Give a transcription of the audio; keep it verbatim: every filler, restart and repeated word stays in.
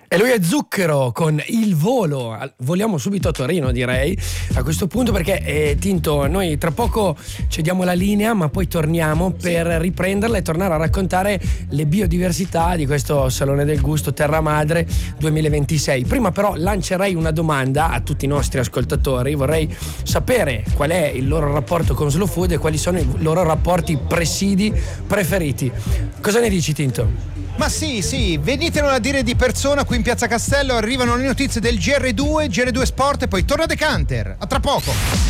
E lui è Zucchero con Il Volo. Voliamo subito a Torino, direi, a questo punto, perché eh, Tinto, noi tra poco cediamo la linea, ma poi torniamo per riprenderla e tornare a raccontare le biodiversità di questo Salone del Gusto Terra Madre duemilaventisei. Prima però lancerei una domanda a tutti i nostri ascoltatori. Vorrei sapere qual è il loro rapporto con Slow Food e quali sono i loro rapporti presidi preferiti. Cosa ne dici, Tinto? Ma sì, sì, venitelo a dire di persona qui in Piazza Castello, arrivano le notizie del G R due, G R due Sport e poi torna Decanter. A tra poco.